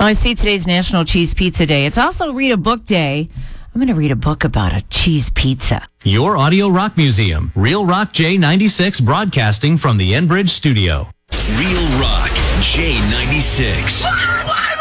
Oh, I see today's National Cheese Pizza Day. It's also Read a Book Day. I'm going to read a book about a cheese pizza. Your Audio Rock Museum. Real Rock J96 broadcasting from the Enbridge studio. Real Rock J96.